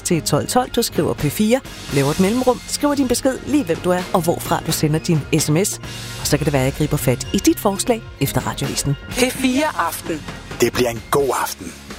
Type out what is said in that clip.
til 1212. Du skriver P4, laver et mellemrum, skriver din besked lige hvem du er, og hvorfra du sender din sms. Og så kan det være, at jeg griber fat i dit forslag efter Radioavisen. P4 Aften. Det bliver en god aften.